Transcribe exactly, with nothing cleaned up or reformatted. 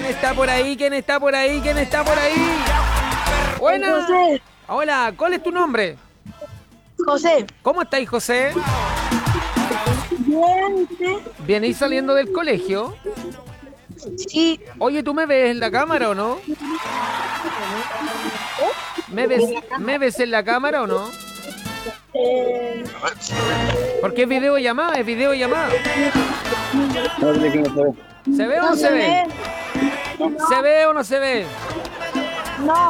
está por ahí? ¿Quién está por ahí? ¿Quién está por ahí? Buena. José. Hola, ¿cuál es tu nombre? José. ¿Cómo estáis, José? Bien, ¿sí? ¿Vienís saliendo del colegio? Sí. Oye, ¿tú me ves en la cámara o no? ¿Me ves, ¿me ves en la cámara o no? Eh, Porque es videollamada, es videollamada. ¿Se ve o no se ve? ve. ¿Se ve o no se ve? No.